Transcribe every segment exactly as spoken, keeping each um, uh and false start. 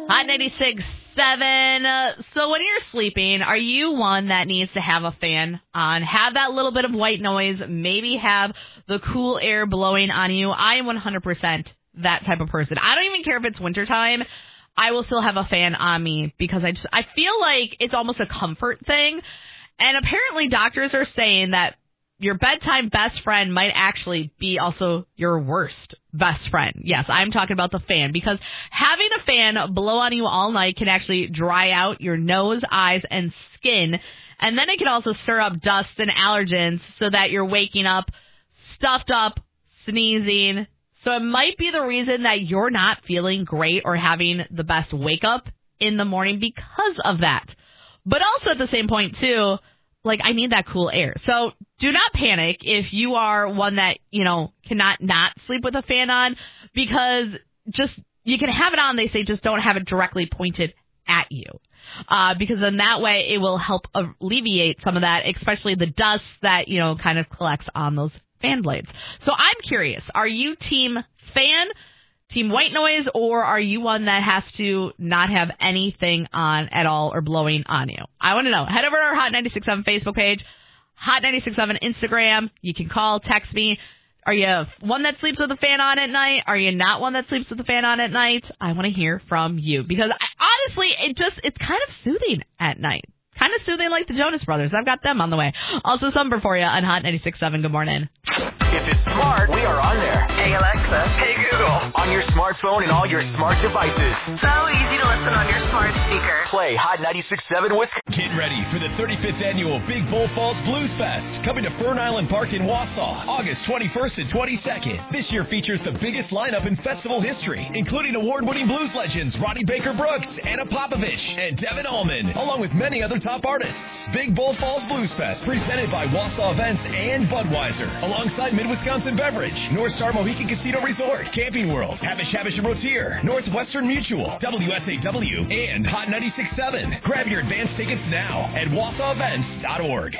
Hot ninety-six point seven. Uh, so when you're sleeping, are you one that needs to have a fan on, have that little bit of white noise, maybe have the cool air blowing on you? I am one hundred percent that type of person. I don't even care if it's wintertime. I will still have a fan on me because I just I feel like it's almost a comfort thing. And apparently doctors are saying that your bedtime best friend might actually be also your worst best friend. Yes, I'm talking about the fan, because having a fan blow on you all night can actually dry out your nose, eyes, and skin. And then it can also stir up dust and allergens so that you're waking up stuffed up, sneezing. So it might be the reason that you're not feeling great or having the best wake up in the morning because of that. But also at the same point, too, like, I need that cool air. So do not panic if you are one that, you know, cannot not sleep with a fan on, because just, you can have it on, they say, just don't have it directly pointed at you. Uh, because then that way it will help alleviate some of that, especially the dust that, you know, kind of collects on those fan blades. So I'm curious, are you team fan, team white noise, or are you one that has to not have anything on at all or blowing on you? I want to know. Head over to our Hot ninety-six point seven Facebook page, Hot ninety-six point seven Instagram. You can call, text me. Are you one that sleeps with a fan on at night? Are you not one that sleeps with a fan on at night? I want to hear from you, because I, honestly, it just, it's kind of soothing at night. Kind of soothing like the Jonas Brothers. I've got them on the way. Also, Summer for you on Hot ninety-six point seven. Good morning. If it's smart, we are on there. Hey, Alexa. Hey, Google. On your smartphone and all your smart devices. So easy to listen on your smart speaker. Play Hot ninety-six point seven Wisconsin. Get ready for the thirty-fifth Annual Big Bull Falls Blues Fest, coming to Fern Island Park in Wausau, August twenty-first and twenty-second. This year features the biggest lineup in festival history, including award-winning blues legends Ronnie Baker Brooks, Anna Popovich, and Devin Allman, along with many other top artists. Big Bull Falls Blues Fest, presented by Wausau Events and Budweiser, alongside Mid-Wisconsin Beverage, North Star Mohican Casino Resort, Camping World, Habish Habish and Rotier, Northwestern Mutual, W S A W, and Hot ninety-six point seven. Grab your advance tickets now at wausau events dot org.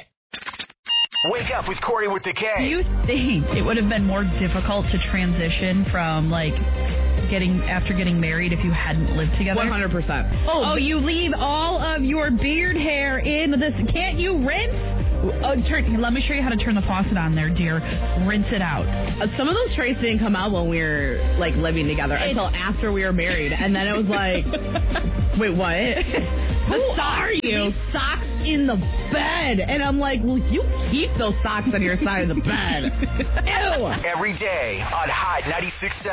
Wake up with Corey with the K. Do you think it would have been more difficult to transition from, like, getting after getting married if you hadn't lived together? one hundred percent. Oh, oh you leave all of your beard hair in this. Can't you rinse? Oh, turn, let me show you how to turn the faucet on there, dear. Rinse it out. Uh, some of those traits didn't come out when we were, like, living together it's, until after we were married. And then it was like, wait, what? Who are you? These socks in the bed. And I'm like, well, you keep those socks on your side of the bed. Ew. Every day on Hot ninety-six point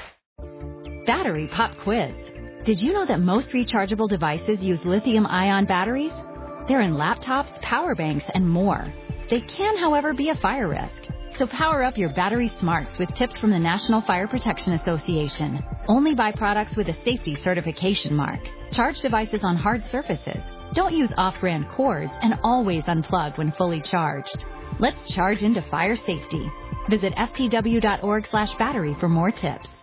seven. Battery Pop Quiz. Did you know that most rechargeable devices use lithium-ion batteries? They're in laptops, power banks, and more. They can, however, be a fire risk. So power up your battery smarts with tips from the National Fire Protection Association. Only buy products with a safety certification mark. Charge devices on hard surfaces. Don't use off-brand cords, and always unplug when fully charged. Let's charge into fire safety. Visit f p w dot org slash battery for more tips.